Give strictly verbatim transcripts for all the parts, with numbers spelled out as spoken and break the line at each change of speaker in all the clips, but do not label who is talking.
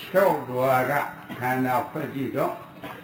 ချုပ်သွားကခန္ဓာဖွဲ့ကြည့်တော့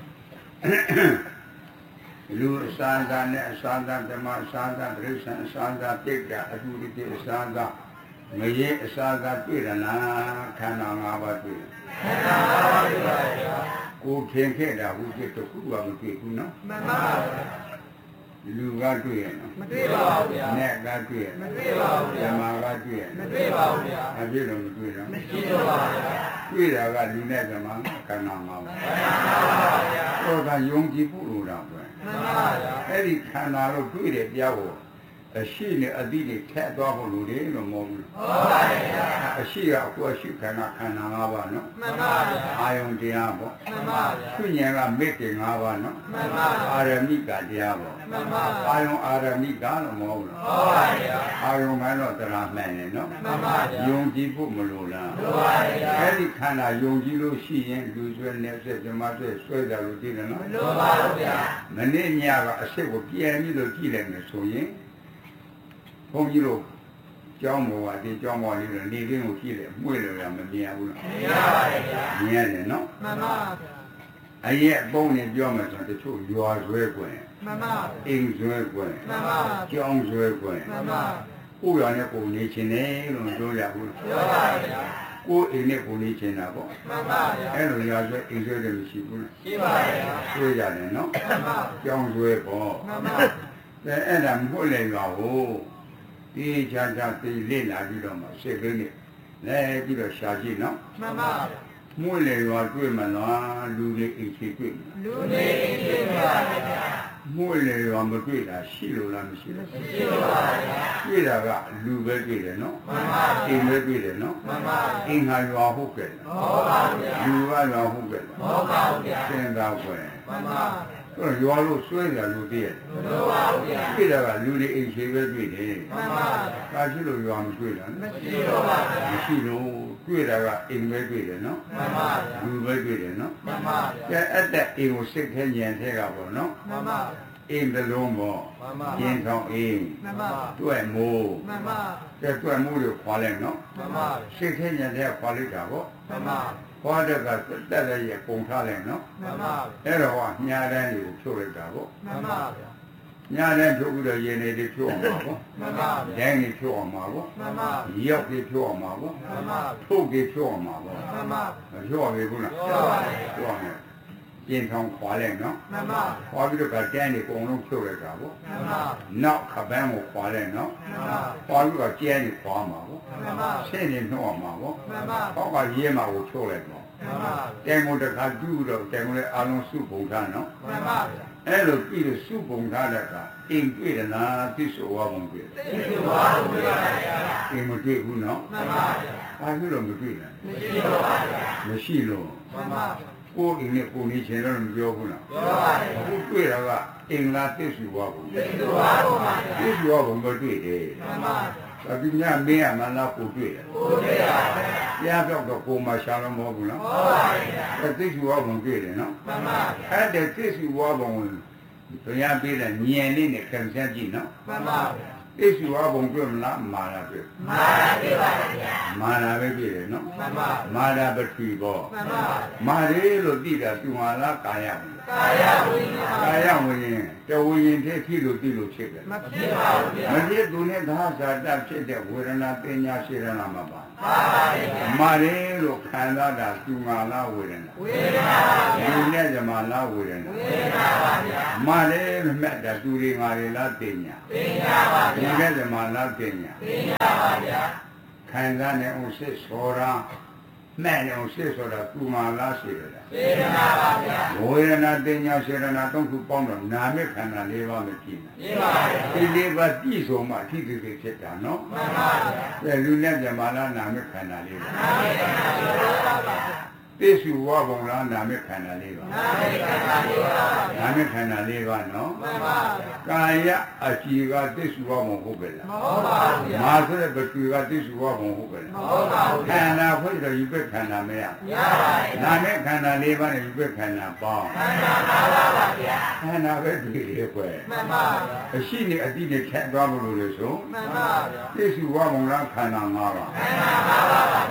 လူအစားအစာနဲ့အစားအစာဓမ္မအစားအစာပြိဿအစားအစာပြိတ္တာအတူတူအစားအစာငရေအစားအစာတွေ့ရလားခန္ဓာ၅ပါးတွေ့ခန္ဓာ၅ပါးတွေ့ပါဗျာကိုထင်ခဲ့တာဟုတ်တဲ့တစ်ခုကမတွေ့ဘူးနော်မှန်ပါဗျာလူကတွေ့ရနော်မတွေ့ပါဘူးဗျာနဲ့ကတွေ့ရမတွေ့ပါဘူးဗျာဓမ္မကတွေ့ရမတွေ့ပါဘူးဗျာအပြည့်လုံးမတွေ့တော့မရှိတော့ပါဗျာတွေ့တာကလူနဲ့ဓမ္မခန္ဓာ၅ပါးမှန်ပါဗျာဟောကယုံကြည်ဖို့လိုတာပဲမှန်ပါဗျာအဲ့ဒီခန္ဓာလို့တွေ့တယ်ပြောဖို့အရှိနဲ့အတိနဲ့ထက်သွားဖို့လိုတယ်လို့မဟုတ်ဘူးဟုတ်ပါဗျာအရှိကကိုယ်ရှိခန္ဓာခန္ဓာ၅ပါးနော်မှန်ပါဗျာအာယုံတရားပေါ့မှန်ပါဗျာသူဉာဏ်ကမေတ္တာ၅ပါးနော်မှန်ပါအာရမိကတရားပေါ့မှန်ပါအာယုံအာရမိကလို့မဟုတ်ဘူးဟုတ်ပါဗျာအာယုံကတော့တရားမှန်တယ်နော်မှန်ပါဗျာယုံကြည်ဖို့မလိုလားလိုပါဗျာအဲ့ဒီခန္ဓာယုံကြည်လို့ရှိရင်လူဆွဲနေဆက်ဓမ္မဆွဲဆွဲတယ်လို့သိတယ်နော်လိုပါဗျာမနေ့ညကအစ်စ်ကိုပြန်ပြီးတော့ကြည့်လိုက်မယ်ဆိုရင်ဘုန်းကြီးတို့ကျောင်းပေါ်ကဒီကျောင်းပေါ်လေးနေရင်းကိုကြည့်တယ်မှု့လို့ရမမြင်ဘူးလားမြင်ပါပါဗျာမြင်ရတယ်နော်မှန်ပါဗျာအရဲ့အပုံနဲ့ပြောမယ်ဆိုတော့တချို့ရွာဆွဲကွယ်မှန်ပါအိမ်ဆွဲကွယ်မှန်ပါကျောင်းဆွဲကွယ်မှန်ပါကိုယ်ရနဲ့ကိုယ်နေချင်းတယ်လို့ပြောရဘူးပြောပါဗျာကိုယ်အိမ်နဲ့ကိုယ်နေချင်းတာပေါ့မှန်ပါဗျာအဲ့လိုရွာဆွဲအိမ်ဆွဲတယ်မရှိဘူးလားရှိပါဗျာဆွဲရတယ်နော်မှန်ပါကျောင်းဆွဲပေါ့မှန်ပါအဲအဲ့ဒါမှု့လေရွာကိုဒီချာချာသိလေ့လာပြီးတော့မှစိတ်ကလေးနဲ့လဲပြီးတော့ရှာကြည့်နော်မှန်ပါမှု့လေရွာတွေ့မလားလူတွေအိမ်ရှိတွေ့မလားလူတွေအိမ်ရှိပါဗျာမှု့လေရွာမတွေ့တာရှိလို့လားမရှိလို့ရှိပါဗျာတွေ့တာကလူပဲတွေ့တယ်နော်မှန်ပါအိမ်ပဲတွေ့တယ်နော်မှန်ပါအိမ်ဟာရွာဟုတ်ကဲ့ဟုတ်ပါဗျာလူကရွာဟုတ်ကဲ့ဟုတ်ပါဗျာစဉ်းစားွယ်မှန်ပါအဲ့ရွာလို့ဆွဲကြလို့တည်းရဲ့မလိုပါဘူးဗျာတွေ့တာကလူတွေအိမ်ရှိပဲတွေ့တယ်မှန်ပါဒါရှိလို့ရွာမတွေ့တာမရှိတော့ပါဘူးမရှိလို့တွေ့တာကအိမ်ပဲတွေ့တယ်နော်မှန်ပါလူပဲတွေ့တယ်နော်မှန်ပါကျအဲ့တဲ့အိမ်ကိုစိတ်ထဲညံထဲကပေါ့နော်မှန်ပါအိမ်တစ်လုံးပေါ့မှန်ပါကျင်းဆောင်အိမ်မှန်ပါတွေ့မိုးမှန်ပါကျတွေ့မိုးတွေခွာလိုက်နော်မှန်ပါစိတ်ထဲညံထဲခွာလိုက်တာပေါ့မှန်ပါဟောတဲ့ကတက်တဲ့ရေပုံထားလိုက်နော်မှန်ပါအဲ့တော့ဟာညာတန်းတွေကိုဖြုတ်လိုက်တာပေါ့မှန်ပါဗျာညာတန်းဖြုတ်ပြီးတော့ရေနေတွေဖြုတ်အောင်ပါပေါ့မှန်ပါဗျာဒန်းတွေဖြုတ်အောင်ပါပေါ့မှန်ပါရောက်တွေဖြုတ်အောင်ပါပေါ့မှန်ပါထုတ်တွေဖြုတ်အောင်ပါပေါ့မှန်ပါမဖြုတ်အောင်ဘူးလားဖြုတ်ပါဗျာဖြုတ်အောင်ကျင်းဆောင်ခွာလိုက်နော်မှန်ပါခွာပြီးတော့ကတန်းတွေအကုန်လုံးဖြုတ်လိုက်တာပေါ့မှန်ပါနောက်ခပန်းကိုခွာလိုက်နော်မှန်ပါခွာပြီးတော့ကျန်းတွေခွာမှာပေါ့မှန်ပါဆင်းနေနှောက်မှာပေါ့မှန်ပါဟောကရေးမှာကိုဖြုတ်လိုက်ပေါ့မှန်ပါတန်ကုန်တခါတူးတော့တန်ကုန်လည်းအာလုံးစုပုံထားနော်မှန်ပါအဲ့လိုပြီးတော့စုပုံထားတဲ့ကအိမ်တွေ့တယ်လားသိဆိုဝါပုံတွေ့တယ်သိဆိုဝါပုံတွေ့ပါဗျာအိမ်မတွေ့ဘူးနော်မှန်ပါဗျာဘာဖြစ်လို့မတွေ့လဲမရှိတော့ပါဗျာမရှိလို့မှန်ပါကိုယ်အိမ်နဲ့ကိုယ်နေချင်တော့မပြောဘူးလားပြောပါတယ်အခုတွေ့တာကအင်္ဂလာသိစုဝါပုံသိစုဝါပုံပါဗျာသိစုဝါပုံမတွေ့တယ်မှန်ပါအခုညမင်းကမလားကိုတွေ့တယ်ကိုတွေ့ရပါဗျာပြောက်တော့ကိုမရှာလို့မဟုတ်ဘူးနော်ဟုတ်ပါဗျာအဲသိစုဝါပုံတွေ့တယ်နော်မှန်ပါအဲ့တဲ့သိစုဝါပုံဘုရားပေးတဲ့ဉာဏ်လေးနဲ့ခံစားကြည့်နော်မှန်ပါဗျာသိစုဝါပုံတွေ့မလားမာတာတွေ့မာတာတွေ့ပါဗျာမာတာပဲတွေ့တယ်နော်မှန်ပါမာတာပထဝီပေါ့မှန်ပါမာရေလို့သိတာသူဟာလားကာယကာယဝိညာဉ်ကာယဝိညာဉ်တဝိညာဉ်ဖြစ်ဖြစ်လို့သိလို့ဖြစ်တယ်မဖြစ်ပါဘူးဗျာမဖြစ်သူနဲ့သာသာတဖြစ်တဲ့ဝေဒနာပညာစေရနာမှာပါပါပါဗျာမာရေလို့ခံစားတာသူငါလားဝေဒနာဝေဒနာပါဗျာဒီနဲ့ဇမလားဝေဒနာဝေဒနာပါဗျာမာရေမှတ်တာသူတွေငါတွေလားပညာပညာပါဗျာဒီနဲ့ဇမလားပညာပညာပါဗျာခံစားနေအောင်စစ်စောရာမဲ့အောင်စစ်ဆိုတာသူငါလားစေရတာစေရနာပါဗျာဝေဒနာပညာစေရနာသုံးခုပေါင်းတော့နာမခန္ဓာ၄ပါးမကြည့်နဲ့ပြပါဗျာဒီလေးပါးပြည့်စုံမှအထိတိဖြစ်တာနော်မှန်ပါဗျာလူနဲ့ဇမလားနာမခန္ဓာ၄ပါးနာမခန္ဓာ၄ပါးပါဗျာသိစုဝါပုံလားနာမခန္ဓာ၄ပါးနာမခန္ဓာ၄ပါးနာမခန္ဓာ၄ပါးနော်မှန်ပါဗျာကာယအကြည်ကသိစုဝါပုံဟုတ်ကဲ့လားမဟုတ်ပါဘူးဗျာမာဆိုတဲ့ပထဝီကသိစုဝါပုံဟုတ်ကဲ့လားမဟုတ်ပါဘူးခန္ဓာဖွင့်တော့ယူပခန္ဓာမရမရပါဘူးနာမခန္ဓာ၄ပါးနဲ့ယူပခန္ဓာပေါင်းခန္ဓာ၅ပါးပါဗျာခန္ဓာပဲတွေ့ရခွဲမှန်ပါဗျာအရှိနဲ့အတိနဲ့ဖြတ်သွားမလို့လို့ဆိုမှန်ပါဗျာသိစုဝါပုံလားခန္ဓာ၅ပါးခန္ဓာ၅ပါးပါခန္ဓာပဲ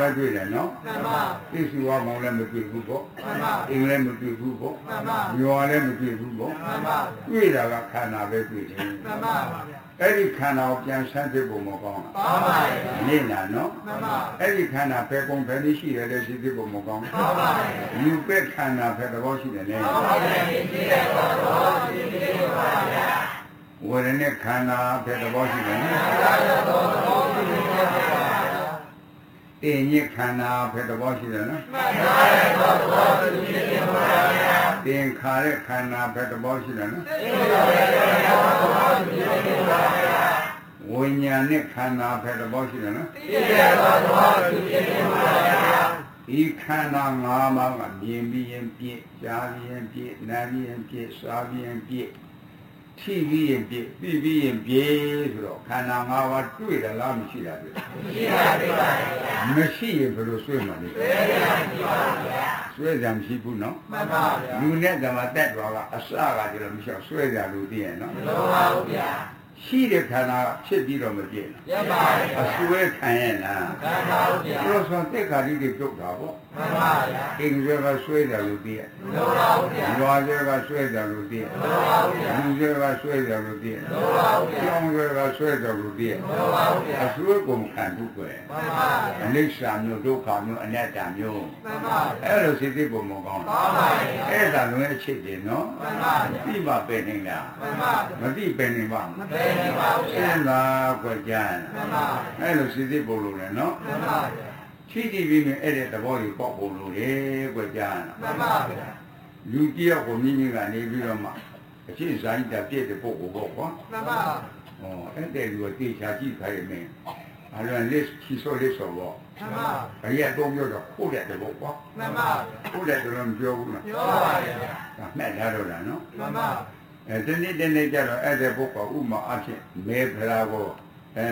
တွေ့တယ်နော်ပြည့်စုံအောင်လည်းမတွေ့ဘူးပေါ့အင်္ဂလိပ်မတွေ့ဘူးပေါ့ရွာလည်းမတွေ့ဘူးပေါ့တွေ့တာကခန္ဓာပဲတွေ့တယ်အဲ့ဒီခန္ဓာကိုပြန်ဆန်းစစ်ဖို့မကောင်းဘူးကောင်းပါရဲ့နေနာနော်မှန်ပါအဲ့ဒီခန္ဓာဘယ်ပုံဘယ်နည်းရှိတယ်လဲသိသိဖို့မကောင်းဘူးကောင်းပါရဲ့လူပဲခန္ဓာဘယ်သဘောရှိတယ်လဲကောင်းပါရဲ့သိတဲ့သဘောသိသိပါဗျာဝေဒနာခန္ဓာဘယ်သဘောရှိတယ်လဲသဘောသိသိပါဗျာတင်ညခန္ဓာဘယ်သဘောရှိတယ်လဲမှန်ပါရဲ့သဘောသိသိပါဗျာတင်ခါတဲ့ခန္ဓာဘယ်သဘောရှိတယ်လဲသိပါရဲ့သဘောသိသိပါဗျာဝိညာဉ်နဲ့ခန္ဓာဘယ်သဘောရှိတယ်လဲသိတဲ့သဘောသိသိပါဗျာဒီခန္ဓာ၅ပါးကမြင်ပြီးရင်ပြည့်ကြားပြီးရင်ပြည့်နားပြီးရင်ပြည့်စားပြီးရင်ပြည့်ထိပြီးရင်ပြည့်ပြီးပြီးရင်ပြည့်ဆိုတော့ခန္ဓာ၅ပါးတွေ့တယ်လားမရှိတာတွေ့မရှိပါဘူးဗျာမရှိရင်ဘယ်လိုဆွဲမှာလဲဆွဲရမရှိပါဘူးဗျာဆွဲကြမရှိဘူးနော်မှန်ပါဗျာလူနဲ့ဓမ္မတက်တော်ကအစကကြလို့မရှိအောင်ဆွဲကြလို့သိရဲ့နော်မလိုပါဘူးဗျာရှိတဲ့ခန္ဓာဖြစ်ပြီးတော့မပြည့်ဘူးပြပါဘူးအဆွဲခံရလားခံပါဘူးဗျာလို့ဆိုတက်ခါလေးတွေပြုတ်တာပေါ့မှန်ပါဗျာအင်္ဂလိပ်ကဆွဲတယ်လို့သိရဲ့မလိုပါဘူးဗျာရွာကျဲကဆွဲတယ်လို့သိရဲ့မလိုပါဘူးဗျာလူကျဲကဆွဲတယ်လို့သိရဲ့မလိုပါဘူးဗျာကျောင်းကျဲကဆွဲတယ်လို့သိရဲ့မလိုပါဘူးဗျာအဆွဲကုန်ခံဘူးကွယ်မှန်ပါဗျာအနိစ္စမျိုးဒုက္ခမျိုးအနတ္တမျိုးမှန်ပါအဲ့လိုစိတ်သိပုံမကောင်းဘူးကောင်းပါဗျာအဲ့ဒါလည်းအချစ်တယ်နော်မှန်ပါပြီမှပဲနေတာမှန်ပါမသိပဲနေပါမပဲနေပါဘူးစဉ်းစားကြကြမှန်ပါအဲ့လိုစိတ်သိပုံလို့လည်းနော်မှန်ပါရှိတည်ပြီးမြင်အဲ့တဲ့သဘောကိုပေါက်ဖို့လိုတယ်ကြကြမှန်ပါဗျာလူတယောက်ကိုမိမိကနေပြီးတော့မှအချင်းဇာတိပြည့်တဲ့ပုဂ္ဂိုလ်ပေါ့ကွာမှန်ပါဩအဲ့တဲ့လူကိုတေချာကြည့်ခိုင်းမယ်အဲ့လိုလက်ချီဆိုလက်ဆိုပေါ့မှန်ပါဘယ်ရတော့ပြောတော့ခိုးတဲ့ဘောကွာမှန်ပါခိုးတဲ့တော့မပြောဘူးလားပြောပါရဲ့မှတ်ထားတော့လားနော်မှန်ပါအဲဒီနေ့တနေ့ကျတော့အဲ့တဲ့ပုဂ္ဂိုလ်ဥမာအဖြစ်မဲဖရာကိုအဲ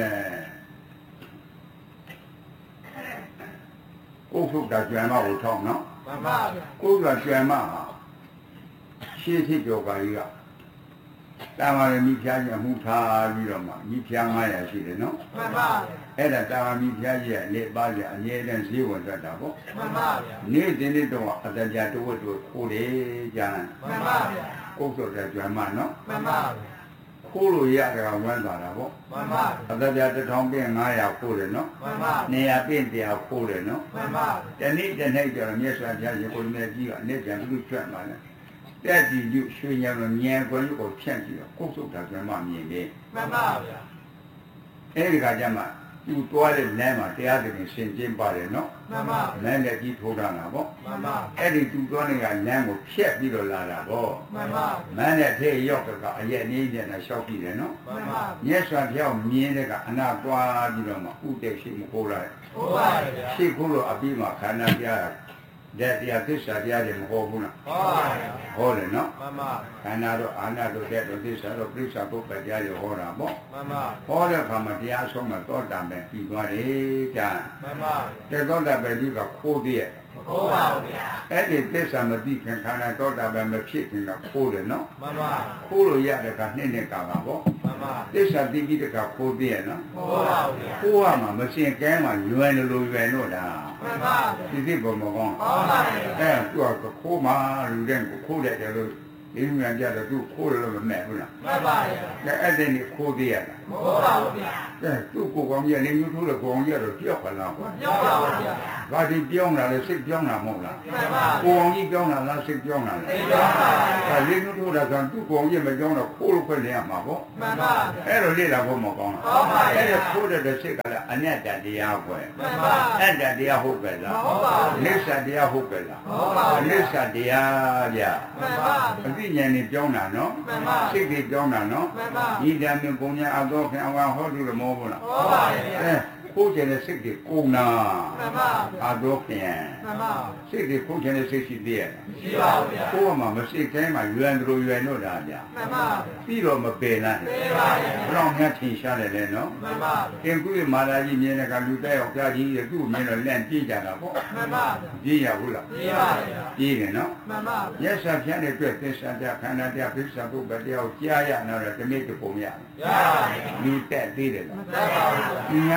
ကိုယ်ဖုတ်တာကျွမ်းမကိုထောင်းနော်မှန်ပါကိုယ်ကကျွမ်းမဟာရှေးထိကျော်ကကြီးကတာမရမိဖျားကြီးအမှုထားပြီးတော့မှမိဖျားငါးရာရှိတယ်နော်မှန်ပါအဲ့ဒါတာမမိဖျားကြီးရဲ့နေပါကြအငြင်းတဲ့ဈေးဝင်တတ်တာပေါ့မှန်ပါဗျာနေ့दिनနေ့တော့အတကြတဝတ်တို့ခိုးတယ်ကြမ်းမှန်ပါဗျာကိုယ်ဆိုတဲ့ကျွမ်းမနော်မှန်ပါခိုးလို့ရတယ်ဝမ်းသာတာပေါ့မှန်ပါအတကြတစ်ထောင်ပြင်ငါးရာခိုးတယ်နော်မှန်ပါနေရာပြင်တရားခိုးတယ်နော်မှန်ပါတနေ့တနေ့ကျတော့မြတ်စွာဘုရားရေကိုယ်နဲ့ကြီးကအနေ့ကျန်ပြုတ်ပါလေတက်ကြည့်ယူရွှေညံလို့ညံခွဲရုပ်ကိုဖြန့်ကြည့်တော့ကိုယ်စုပ်တာကျွမ်းမမြင်တယ်မှန်ပါဗျာအဲဒီခါကျမှသူသွားတဲ့လမ်းမှာတရားသဖြင့်ဆင်ကျင်းပါတယ်နော်မှန်ပါလမ်းလည်းကြီးထိုးတာလားပေါ့မှန်ပါအဲ့ဒီသူသွားနေတဲ့လမ်းကိုဖြတ်ပြီးတော့လာတာပေါ့မှန်ပါမန်းတဲ့ထဲရောက်တော့အရက်နေနေနဲ့ရှောက်ကြည့်တယ်နော်မှန်ပါမြတ်စွာဘုရားမြင်တဲ့ကအနာသွားပြီးတော့မှဥတည်ရှိမခိုးလိုက်ဟုတ်ပါရဲ့ဗျာရှိခိုးလို့အပြီးမှာခန္ဓာပြရတဲ့တရားသစ္စာတရားတွေမဟုတ်ဘူးလားဟုတ်ပါရဲ့ဟောတယ်နော်မှန်ပါခန္ဓာတော့အာနာတို့တဲ့တို့သစ္စာတော့ပြိဿပုပ္ပတရားတွေဟောတာပေါ့မှန်ပါဟောတဲ့အခါမှာတရားဆုံးမှာသောတာပန်ပြီးသွားတယ်ကြာမှန်ပါတဲ့သောတာပန်ကြီးကခိုးတဲ့ခိုးပါဘူးဗျာအဲ့ဒီသစ္စာမသိခင်ခန္ဓာသောတာပန်မဖြစ်ခင်ကခိုးတယ်နော်မှန်ပါခိုးလို့ရတဲ့ကနှစ်နှစ်ကာလပေါ့မှန်ပါသစ္စာသိပြီးတဲ့ကခိုးတဲ့နော်ခိုးပါဘူးဗျာခိုးရမှာမစင်ကဲမှာရွယ်လို့ရွယ်လို့လားမှန်ပါဒီသိပုံမကောင်းဟုတ်ပါဘူးအဲသူကခိုးမှလူတဲ့ကိုခိုးတယ်တယ်လို့ဒီမြန်ကြတော့သူခိုးလို့မမဲ့ဘူးလားမှန်ပါရဲ့အဲအဲ့ဒီนี่ခိုးသေးရလားမဟုတ်ပါဘူးဗျာအဲသူ့ကိုကောင်ကြီးနေမျိုးထိုးလို့ကောင်ကြီးတော့ပြောက်ခလားကွာပြောက်ပါဘူးဗျာဘာဒီပြောင်းလာလဲစိတ်ပြောင်းလာမဟုတ်လားမှန်ပါကိုကောင်ကြီးပြောင်းလာလားစိတ်ပြောင်းလာလားစိတ်ပြောင်းပါအဲလေမျိုးထိုးတာကသူ့ကောင်ကြီးမပြောင်းတော့ခိုးလို့ခွင့်နေရမှာပေါ့မှန်ပါအဲ့လိုလေ့လာဖို့မကောင်းဘူးဟုတ်ပါရဲ့အဲ့ခိုးတဲ့စိတ်ကလည်းအနတ္တတရားကွယ်မှန်ပါအတ္တတရားဟုတ်ပဲလားဟုတ်ပါဘူးနိစ္စတရားဟုတ်ပဲလားဟုတ်ပါဘူးနိစ္စတရားဗျာမှန်ပါအသိဉာဏ်နဲ့ပြောင်းတာနော်မှန်ပါစိတ်တွေပြောင်းတာနော်မှန်ပါဤဓမ္မပုံညာအသောခင်အဝါဟောတုလို့မဟုတ်ဘူးလားဟုတ်ပါရဲ့အဲခိုးချင်တဲ့စိတ်တွေကုန်တာမှန်ပါအသောခင်မှန်ပါစိတ်တွေခိုးချင်တဲ့စိတ်ရှိသေးရဲ့မရှိပါဘူးဗျာခိုးမှမရှိတိုင်းမှာရွယ်တို့ရွယ်တို့တာဗျာမှန်ပါပြီးတော့မပယ်လားပယ်ပါရဲ့ဘယ်တော့မှထင်ရှားတယ်လေနော်မှန်ပါသင်ကုရမာလာကြီးမြင်တဲ့ကလူတဲ့ယောက်ျားကြီးသူ့မြင်တော့လန့်ပြေးကြတာပေါ့မှန်ပါပြေးရဘူးလားပြေးပါရဲ့ပြေးတယ်နော်မှန်ပါရက်ဆက်ဖြန်းတဲ့အတွက်သစ္စာတရားခန္ဓာတရားပြစ္ဆာပုပ္ပတရားကိုကြားရနာတော့တမိတ်ပုံရရပါဘူးလူတက်သေးတယ်လားတက်ပါဘူးသူများအတက်တာ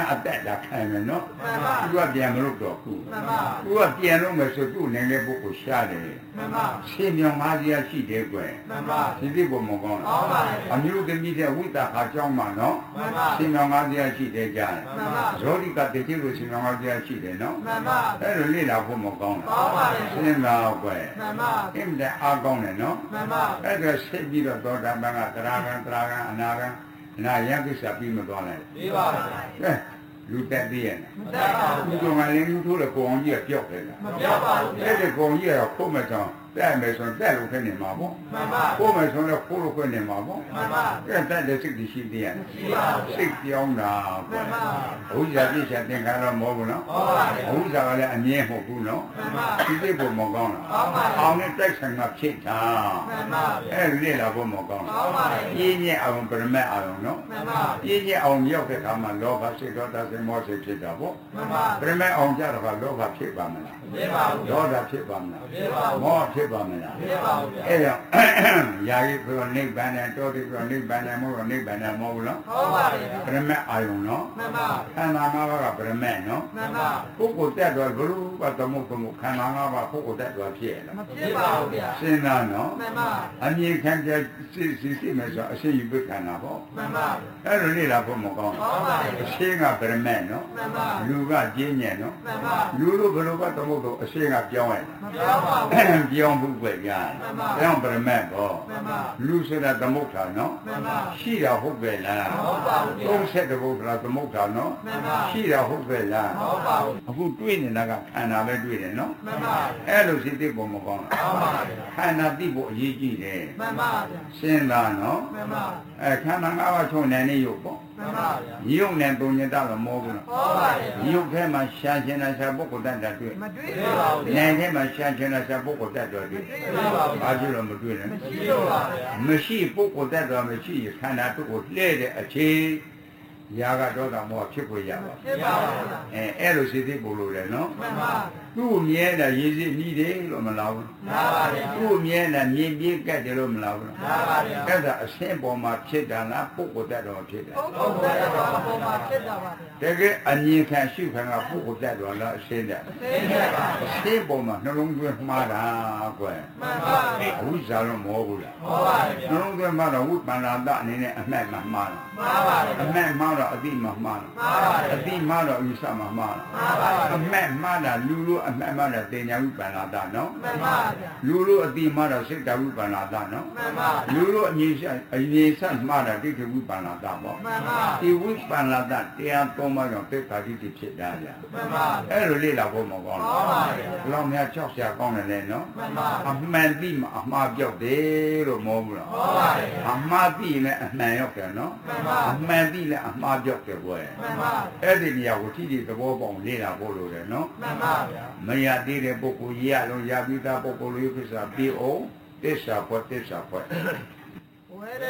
ဒါခံမယ်နော်သူကပြန်မလို့တော့ခုသူကပြန်လို့မယ်ဆိုသူ့နိုင်တဲ့ပုဂ္ဂိုလ်ရှားတယ်ရှင်းမြောင်ငါးစီးရရှိတယ်ကွယ်ဒီတိဘုံမကောင်းလားအမျိုးသမီးတဲ့ဝိတာခါကြောင်းမှာနော်ရှင်းမြောင်ငါးစီးရရှိတယ်ကြားတယ်ဇောတိကတတိလို့ရှင်းမြောင်ငါးစီးရရှိတယ်နော်အဲ့လိုလေ့လာဖို့မကောင်းလားရှင်းတာကွယ်အင်းတဲ့အားကောင်းတယ်နော်အဲ့ဒါဆက်ပြီးတော့သောတာပန်ကသရဂံသရဂံအနာဂံအနာယံကိစ္စပြီးမသွားနိုင်ပြီးပါဘူးကဲလူတက်သေးရဲ့မတက်ပါဘူးဒီကောင်ကလည်းလူထိုးတဲ့ကိုအောင်ကြီးကပြောက်တယ်လားမပြောက်ပါဘူးအဲ့ဒီကိုအောင်ကြီးကခုတ်မဲ့ကြောင်တက်မယ်ဆိုတက်လို့ဖြစ်နေမှာပေါ့မှန်ပါခုတ်မယ်ဆိုတော့ခိုးလို့ဖြစ်နေမှာပေါ့မှန်ပါကဲတက်တဲ့စိတ်ရှိသေးရဲ့ရှိပါဘူးစိတ်ပြောင်းတာမှန်ပါဘုရားပြည့်ချင်သင်္ခါရမဟုတ်ဘူးနော်ဟုတ်ပါဘူးဘုရားကလည်းအမြဲမဟုတ်ဘူးနော်မှန်ပါဒီစိတ်ပုံမကောင်းလားဟုတ်ပါအောင်နဲ့တိုက်ဆိုင်မှာဖြစ်တာမှန်ပါအဲ့ဒီလေလာဖို့မကောင်းလားဟုတ်ပါပြင်းညက်အောင်ပရမတ်အောင်နော်မှန်ပါပြင်းညက်အောင်ရောက်တဲ့အခါမှာလောဘစိတ်ဒေါသစိတ်မောစိတ်ဖြစ်တာပေါ့မှန်ပါပရမတ်အောင်ကြတော့ကလောဘဖြစ်ပါမလားဖြစ်ပါဘူးဒေါသဖြစ်ပါမလားဖြစ်ပါဘူးမောဖြစ်ပါမလားဖြစ်ပါဘူးအဲ့တော့ယာယီပြောနိဗ္ဗာန်နဲ့တောတိပြောနိဗ္ဗာန်နဲ့မဟုတ်တော့နိဗ္ဗာန်နဲ့မဟုတ်ဘူးနော်ဟုတ်ပါဘူးပရမတ်အာယုံနော်မှန်ပါခန္ဓာငါးပါးကပရမတ်နော်မှန်ပါပုဂ္ဂိုလ်တက်တော့ဘလို့ကသမုတ်သမုတ်ခန္ဓာငါးပါးပုဂ္ဂိုလ်တက်တော့ဖြစ်ရလားမဖြစ်ပါဘူးဗျာစဉ်းစားနော်မှန်ပါအမြင်ခံတဲ့စိတ်စိတ်မယ်ဆိုအရှိယူပခန္ဓာပေါ့မှန်ပါအဲ့လိုလေ့လာဖို့မကောင်းဘူးဟုတ်ပါဘူးအရှိကပရမတ်နော်မှန်ပါလူကကျင်းညံ့နော်မှန်ပါလူတို့ဘလို့ကသမုတ်တော့အရှိကပြောင်းရမပြောင်းပါဘူးပြောင်းဖို့ပဲကြာပြောင်းပရမတ်ပေါ့လူဆိုတာသမုဋ္ဌာနော်ရှိတာဟုတ်ပဲလားဟုတ်ပါဘူးသုံးဆက်တဘုရားသမုဋ္ဌာနော်ရှိတာဟုတ်ပဲလားဟုတ်ပါဘူးအခုတွေ့နေတာကခန္ဓာပဲတွေ့တယ်နော်မှန်ပါအဲ့လိုစိတ်သိပုံမကောင်းလားဟုတ်ပါဘူးခန္ဓာသိဖို့အရေးကြီးတယ်မှန်ပါဗျာရှင်းလားနော်မှန်ပါအဲခန္ဓာငါးပါးချုံနေနေရုပ်ပေါ့မှန်ပါဗျာရုပ်နဲ့ပုံညတတော့မဟုတ်ဘူးနော်ဟုတ်ပါဗျာရုပ်ထဲမှာရှားခြင်းနဲ့ရှားပုဂ္ဂိုလ်တတ်တာတွေ့မတွေ့ပါဘူးနာမ်ထဲမှာရှားခြင်းနဲ့ရှားပုဂ္ဂိုလ်တတ်တော်တွေ့မတွေ့ပါဘူးဘာဖြစ်လို့မတွေ့လဲမရှိတော့ပါဗျာမရှိပုဂ္ဂိုလ်တတ်တော်မရှိခန္ဓာတုကိုလှဲ့တဲ့အခြေရာကတော့တာမောဖြစ်ကိုရပါဖြစ်ပါဘူးအဲအဲ့လိုစိတ်သိပို့လို့လေနော်မှန်ပါသူ့မြဲတာရေးစီနှီးတယ်လို့မလားဘူးမှန်ပါဗျာသူ့မြဲတာမြင်ပြေးကတ်တယ်လို့မလားဘူးမှန်ပါဗျာအဲ့ဒါအရှင်းပေါ်မှာဖြစ်တာလားပုဂ္ဂိုလ်တတ်တော်ဖြစ်တာပုဂ္ဂိုလ်တတ်တော်ပေါ်မှာဖြစ်တာပါဗျာတကယ်အမြင်ခံရှုခံကပုဂ္ဂိုလ်တတ်တော်လားအရှင်းတဲ့အရှင်းတဲ့ပါအရှင်းပေါ်မှာနှလုံးသွင်းမှားတာကွယ်မှန်ပါဗျာဝိဇ္ဇာတော့မဟုတ်ဘူးလားဟုတ်ပါဗျာနှလုံးသွင်းမှားတော့ဝိပန္နာတအနေနဲ့အမှတ်မှမှားတာမှန်ပါဗျာအမှတ်မှားတော့အတိမှာမှားတာမှန်ပါဗျာအတိမှားတော့ဥစ္စာမှာမှားတာမှန်ပါဗျာအမှတ်မှားတာလူလို့အမှတ်မှားတာတင်ညာဝိပန္နာတနော်မှန်ပါဗျာလူလို့အတိမှားတော့စိတ်တဝိပန္နာတနော်မှန်ပါလူလို့အငြိဆက်အငြိဆက်မှားတာဒိဋ္ဌိဝိပန္နာတပေါ့မှန်ပါဒီဝိပန္နာတတရားသုံးပါးကြောင့်သိက္ခာတိဖြစ်တာဗျာမှန်ပါအဲ့လိုလေ့လာဖို့မကောင်းဘူးမှန်ပါဗျာဘလောင်များကြောက်စရာကောင်းတယ်လေနော်မှန်ပါအမှန်တိမှအမှားပြောက်တယ်လို့မောဘူးလားမှန်ပါအမှားတိလည်းအမှန်ရောက်တယ်နော်မှန်ပါအမှန်တိလည်းအမှားပြောက်တယ်ကွယ်မှန်ပါအဲ့ဒီနေရာကိုထိတိသဘောပေါက်လေ့လာဖို့လိုတယ်နော်မှန်ပါဗျာမရသေးတဲ့ပုဂ္ဂိုလ်ရလုံးရပြီးသားပုဂ္ဂိုလ်လေးကိစ္စပြီးအောင်သစ္စာဖွက်သစ္စာဖွက်